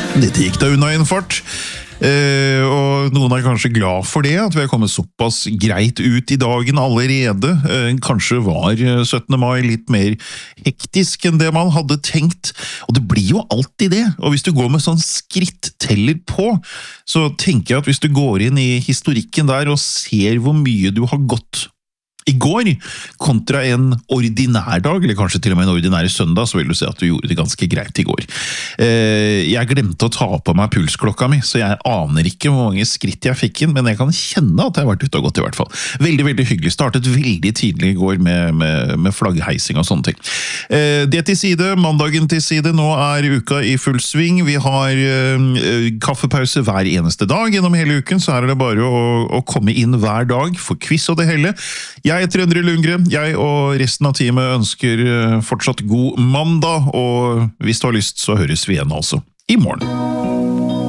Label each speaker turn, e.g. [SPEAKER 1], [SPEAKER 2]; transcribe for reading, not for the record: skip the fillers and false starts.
[SPEAKER 1] Dette gikk da unna i en fart. Og noen er kanskje glad for det, at vi har kommet såpass greit ut i dagen allerede. Kanskje var 17. mai litt mer hektisk enn det man hadde tenkt, og det blir jo alltid det. Og hvis du går med sånn skritt-teller på, så tenker jeg at hvis du går inn i historikken der og ser hvor mye du har gått i går, kontra en ordinær dag, eller kanskje til og med en ordinær søndag, så vil du se at du gjorde det ganske greit i går. Jeg glemte å ta på meg pulsklokka mi, så jeg aner ikke hvor mange skritt jeg fikk inn, men jeg kan kjenne at jeg har vært ute og gått i hvert fall. Veldig, veldig hyggelig. Startet veldig tidlig i går med flaggheising og sånne ting. Det til side, mandagen til side, nå er uka i full sving. Vi har kaffepause hver eneste dag gjennom hele uken, så her er det bare å komme inn hver dag for quiz og det hele. Jeg heter Endre Lundgren, jeg og resten av teamet ønsker fortsatt god mandag, og hvis du har lyst så høres vi igjen altså i morgen.